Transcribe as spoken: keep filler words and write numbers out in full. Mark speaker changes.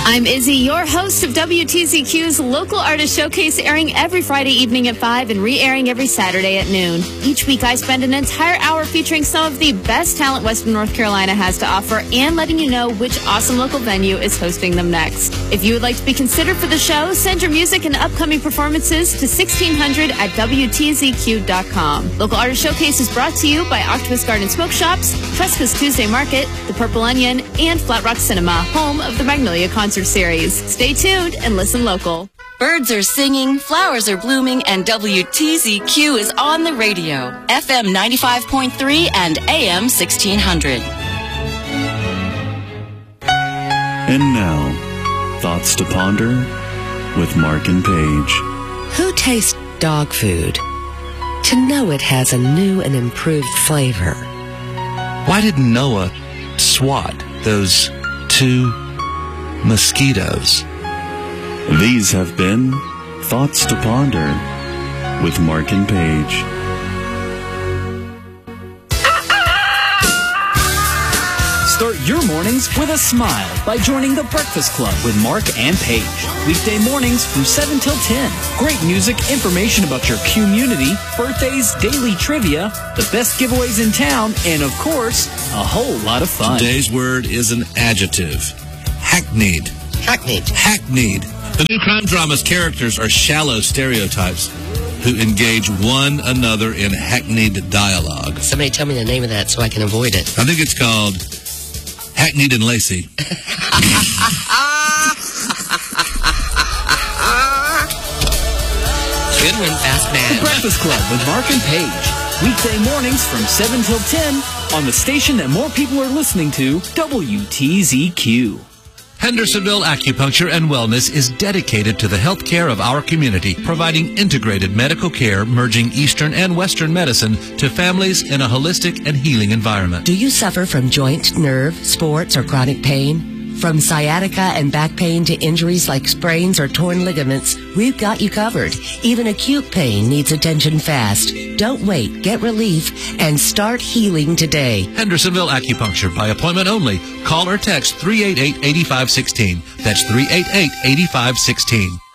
Speaker 1: I'm Izzy, your host of W T Z Q's Local Artist Showcase, airing every Friday evening at five and re-airing every Saturday at noon. Each week, I spend an entire hour featuring some of the best talent Western North Carolina has to offer and letting you know which awesome local venue is hosting them next. If you would like to be considered for the show, send your music and upcoming performances to sixteen hundred at W T Z Q dot com. Local Artist Showcase is brought to you by Octopus Garden Smoke Shops, Tresca's Tuesday Market, The Purple Onion, and Flat Rock Cinema, home of the Magnolia Concert Series. Stay tuned and listen local.
Speaker 2: Birds are singing, flowers are blooming, and W T Z Q is on the radio. F M ninety-five point three and A M sixteen hundred.
Speaker 3: And now, Thoughts to Ponder with Mark and Paige.
Speaker 4: Who tastes dog food to know it has a new and improved flavor?
Speaker 5: Why didn't Noah swat those two mosquitoes?
Speaker 3: These have been Thoughts to Ponder with Mark and Paige.
Speaker 6: Start your mornings with a smile by joining the Breakfast Club with Mark and Paige. Weekday mornings from seven till ten. Great music, information about your community, birthdays, daily trivia, the best giveaways in town, and of course, a whole lot of fun.
Speaker 5: Today's word is an adjective. Hackneyed.
Speaker 4: Hackneyed.
Speaker 5: Hackneyed. The new crime drama's characters are shallow stereotypes who engage one another in hackneyed dialogue.
Speaker 4: Somebody tell me the name of that so I can avoid it.
Speaker 5: I think it's called Hackneyed and Lacey.
Speaker 4: Good one, fast man.
Speaker 6: The Breakfast Club with Mark and Paige. Weekday mornings from seven till ten on the station that more people are listening to, W T Z Q.
Speaker 5: Hendersonville Acupuncture and Wellness is dedicated to the health care of our community, providing integrated medical care merging Eastern and Western medicine to families in a holistic and healing environment.
Speaker 4: Do you suffer from joint, nerve, sports, or chronic pain? From sciatica and back pain to injuries like sprains or torn ligaments, we've got you covered. Even acute pain needs attention fast. Don't wait. Get relief and start healing today.
Speaker 5: Hendersonville Acupuncture by appointment only. Call or text three eight eight, eight five one six. That's three eight eight, eight five one six.